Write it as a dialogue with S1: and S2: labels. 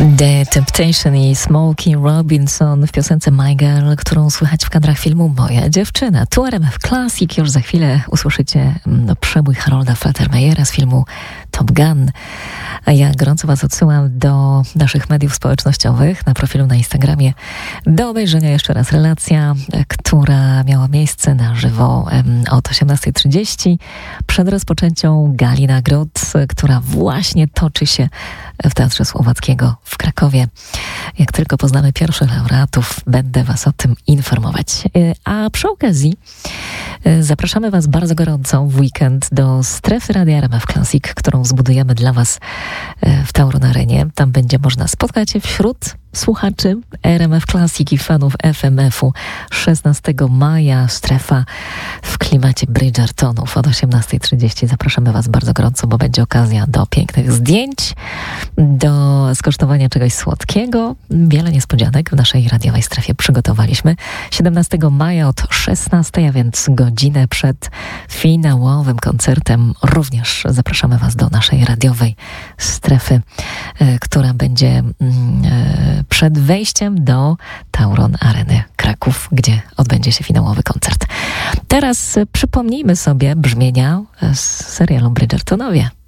S1: The Temptation i Smokey Robinson w piosence My Girl, którą słychać w kadrach filmu Moja dziewczyna. Tu RMF Classic, już za chwilę usłyszycie przebój Harolda Faltermeyera z filmu Top Gun. A ja gorąco Was odsyłam do naszych mediów społecznościowych, na profilu na Instagramie, do obejrzenia jeszcze raz relacja, która miała miejsce na żywo od 18:30 przed rozpoczęciem gali nagród, która właśnie toczy się w Teatrze Słowackiego w Krakowie. Jak tylko poznamy pierwszych laureatów, będę Was o tym informować. A przy okazji zapraszamy Was bardzo gorąco w weekend do strefy Radia RMF Classic, którą zbudujemy dla Was w Tauron Arenie. Tam będzie można spotkać się wśród słuchaczy RMF Classic i fanów FMF-u 16 maja. Strefa w klimacie Bridgertonów od 18:30. Zapraszamy Was bardzo gorąco, bo będzie okazja do pięknych zdjęć, do skosztowania czegoś słodkiego. Wiele niespodzianek w naszej radiowej strefie przygotowaliśmy. 17 maja od 16, a więc godzinę przed finałowym koncertem, również zapraszamy Was do naszej radiowej strefy, która będzie przed wejściem do Tauron Areny Kraków, gdzie odbędzie się finałowy koncert. Teraz przypomnijmy sobie brzmienia z serialu Bridgertonowie.